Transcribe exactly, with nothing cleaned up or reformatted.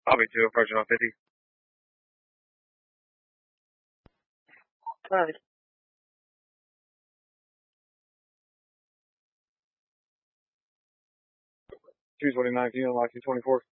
I'll be too, approaching on fifty. Alright. two twenty-nine, you know, like two twenty-four.